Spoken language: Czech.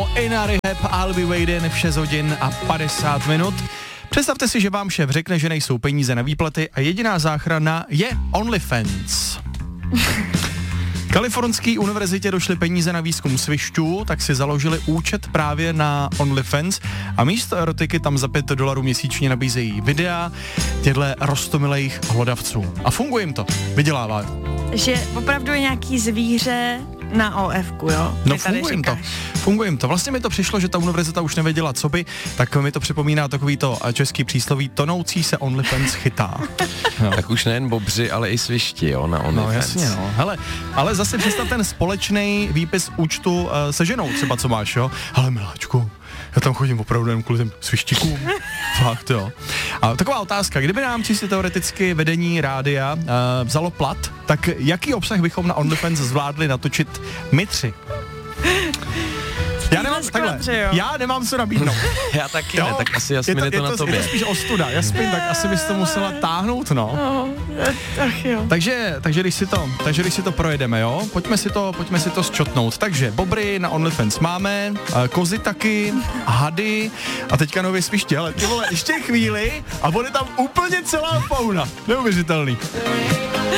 ráno, Ina Rehab, I'll be waiting v 6 hodin a 50 minut. Představte si, že vám šéf řekne, že nejsou peníze na výplaty a jediná záchrana je OnlyFans. Kalifornské univerzitě došly peníze na výzkum svišťů, tak si založili účet právě na OnlyFans a místo erotiky tam za $5 měsíčně nabízejí videa těchto roztomilejch hlodavců. A funguje jim to, vydělává. Že opravdu je nějaký zvíře na OF-ku, jo? No funguje jim to. Vlastně mi to přišlo, že ta univerzita už nevěděla, co by, tak mi to připomíná takový to český přísloví, tonoucí se OnlyFans chytá. No. Tak už nejen bobři, ale i svišti, jo, na OnlyFans. No jasně, no. Hele, ale zase představ ten společný výpis účtu se ženou třeba, co máš, jo? Ale miláčku, já tam chodím opravdu jen kvůli těm svištíkům. Fakt, jo. A taková otázka, kdyby nám čistě teoreticky vedení rádia vzalo plat, tak jaký obsah bychom na OnlyFans zvládli natočit my tři? Já nemám co nabídnout. Já taky ne, tak asi Jasmin je to na tobě. Je to spíš ostuda. Jasmin, tak asi bys to musela táhnout, no. Tak jo. Takže když si to projedeme, jo, pojďme si to zčotnout. Takže bobry na OnlyFans máme, kozy taky, hady a teďka nově sviště, ale ty vole, ještě chvíli a bude tam úplně celá fauna. Neuvěřitelný.